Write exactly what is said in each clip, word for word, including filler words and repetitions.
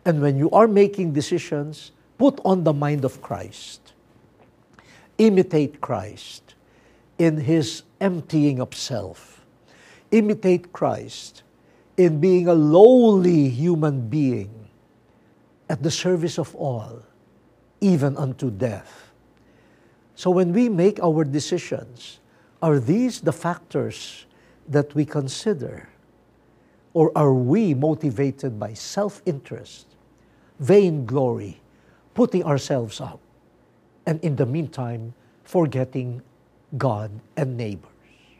And when you are making decisions, put on the mind of Christ. Imitate Christ in His emptying of self. Imitate Christ in being a lowly human being at the service of all, even unto death. So when we make our decisions, are these the factors that we consider? Or are we motivated by self-interest, vainglory, putting ourselves up, and in the meantime, forgetting God and neighbors?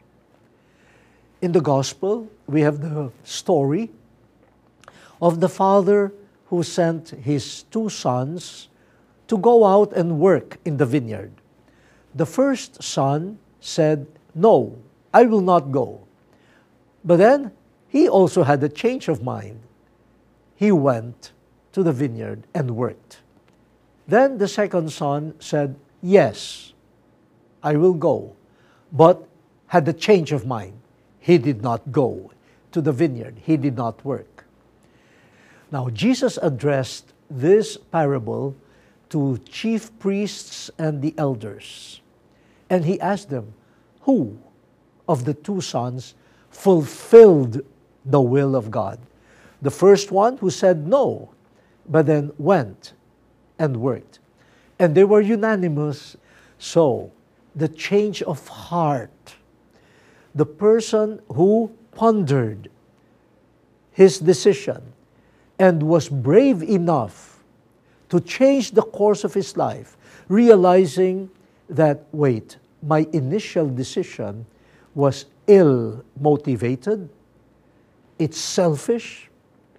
In the gospel, we have the story of the father who sent his two sons to go out and work in the vineyard. The first son said, "No, I will not go." But then he also had a change of mind. He went to the vineyard and worked. Then the second son said, "Yes, I will go," but had a change of mind. He did not go to the vineyard. He did not work. Now, Jesus addressed this parable to chief priests and the elders. And He asked them, who of the two sons fulfilled the will of God? The first one who said no, but then went and worked. And they were unanimous. So, the change of heart, the person who pondered his decision and was brave enough to change the course of his life, realizing that, wait, my initial decision was ill-motivated, it's selfish,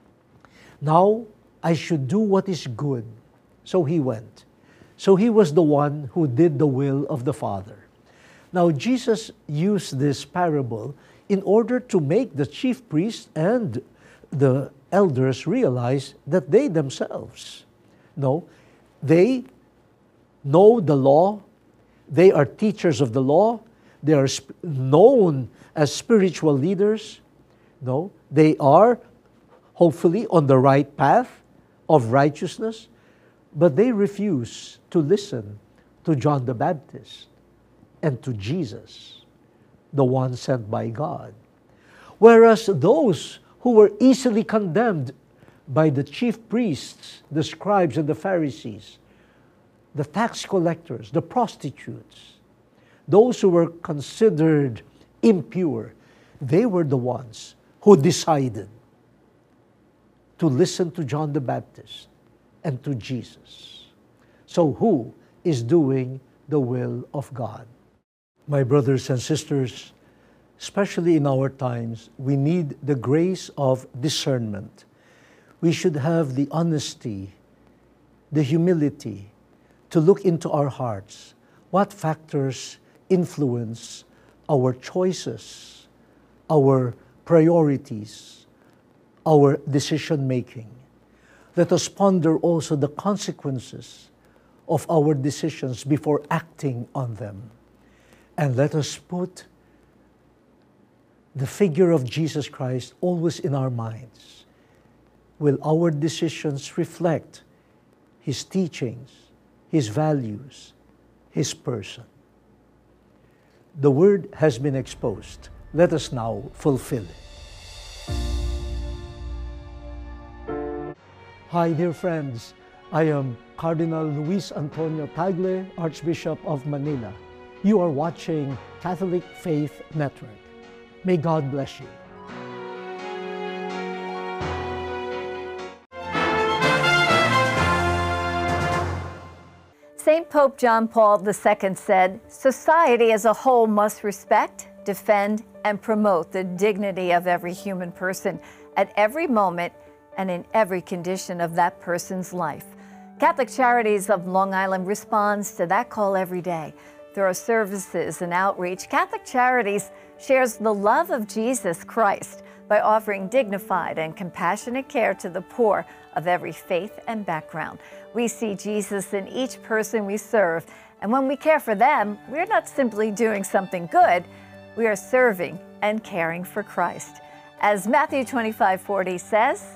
now I should do what is good. So he went. So he was the one who did the will of the Father. Now Jesus used this parable in order to make the chief priests and the elders realize that they themselves, no, they know the law, they are teachers of the law, they are sp- known as spiritual leaders, no, they are hopefully on the right path of righteousness, but they refuse to listen to John the Baptist and to Jesus, the one sent by God. Whereas those who were easily condemned by the chief priests, the scribes and the Pharisees, the tax collectors, the prostitutes, those who were considered impure, they were the ones who decided to listen to John the Baptist and to Jesus. So who is doing the will of God? My brothers and sisters, especially in our times, we need the grace of discernment. We should have the honesty, the humility to look into our hearts. What factors influence our choices, our priorities, our decision-making? Let us ponder also the consequences of our decisions before acting on them. And let us put the figure of Jesus Christ always in our minds. Will our decisions reflect His teachings, His values, His person? The word has been exposed. Let us now fulfill it. Hi, dear friends. I am Cardinal Luis Antonio Tagle, Archbishop of Manila. You are watching Catholic Faith Network. May God bless you. Saint Pope John Paul the Second said, "Society as a whole must respect, defend, and promote the dignity of every human person at every moment and in every condition of that person's life." Catholic Charities of Long Island responds to that call every day. Through our services and outreach, Catholic Charities shares the love of Jesus Christ by offering dignified and compassionate care to the poor of every faith and background. We see Jesus in each person we serve, and when we care for them, we're not simply doing something good, we are serving and caring for Christ. As Matthew twenty-five forty says,